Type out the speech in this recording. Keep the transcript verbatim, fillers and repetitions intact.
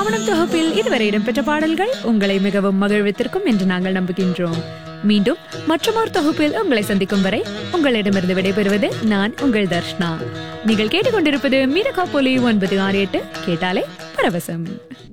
பாவனம் தொகுப்பில் இதுவரை இடம்பெற்ற பாடல்கள் உங்களை மிகவும் மகிழ்வித்திருக்கும் என்று நாங்கள் நம்புகின்றோம். மீண்டும் மற்றொரு தொகுப்பில் உங்களை சந்திக்கும் வரை உங்களிடமிருந்து விடைபெறுவது நான் உங்கள் தர்ஷ்னா. நீங்கள் கேட்டுக்கொண்டிருப்பது மீரகா போலி ஒன்பது ஆறு எட்டு, கேட்டாலே பரவசம்.